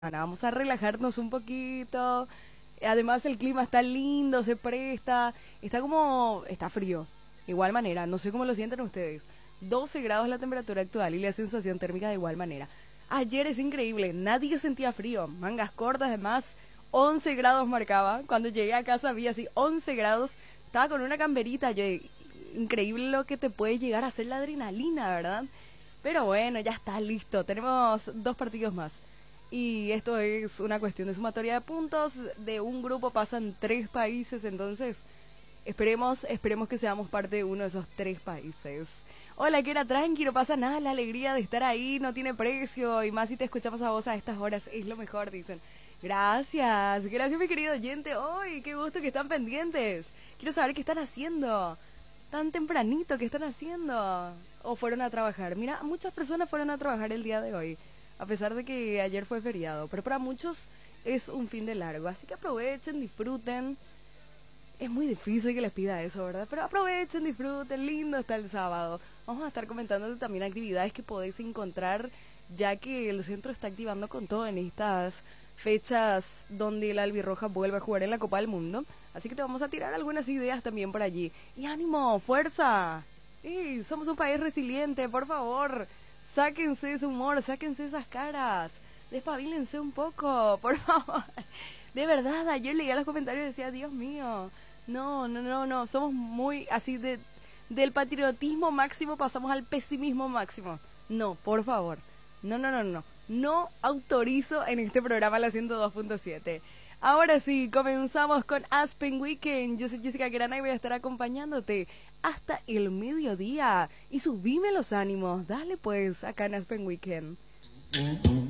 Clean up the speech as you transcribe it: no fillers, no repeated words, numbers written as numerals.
Vamos a relajarnos un poquito. Además el clima está lindo, se presta, está frío. Igual manera, no sé cómo lo sienten ustedes. 12 grados la temperatura actual y la sensación térmica de igual manera. Ayer es increíble, nadie sentía frío, mangas cortas además, 11 grados marcaba. Cuando llegué a casa había así 11 grados, estaba con una camperita, increíble lo que te puede llegar a hacer la adrenalina, ¿verdad? Pero bueno, ya está listo, tenemos dos partidos más. Y esto es una cuestión de sumatoria de puntos. De un grupo pasan tres países, entonces esperemos que seamos parte de uno de esos tres países. Hola, que era tranqui, no pasa nada, la alegría de estar ahí no tiene precio, y más si te escuchamos a vos a estas horas, es lo mejor, dicen. Gracias mi querido oyente. ¡Ay, qué gusto que están pendientes! Quiero saber qué están haciendo. Tan tempranito, ¿qué están haciendo? ¿O fueron a trabajar? Mira, muchas personas fueron a trabajar el día de hoy, a pesar de que ayer fue feriado, pero para muchos es un fin de largo, así que aprovechen, disfruten. Es muy difícil que les pida eso, ¿verdad? Pero aprovechen, disfruten, lindo está el sábado. Vamos a estar comentando también actividades que podéis encontrar, ya que el centro está activando con todo en estas fechas donde la albirroja vuelve a jugar en la Copa del Mundo. Así que te vamos a tirar algunas ideas también por allí. Y ánimo, fuerza. Somos un país resiliente, por favor. Sáquense ese humor, sáquense esas caras. Despabilense un poco, por favor. De verdad, ayer leía los comentarios y decía, Dios mío, no, somos muy así del patriotismo máximo pasamos al pesimismo máximo. No, por favor. No. No autorizo en este programa la 102.7. Ahora sí, comenzamos con Aspen Weekend. Yo soy Jessica Grana y voy a estar acompañándote hasta el mediodía. Y subime los ánimos. Dale pues, acá en Aspen Weekend.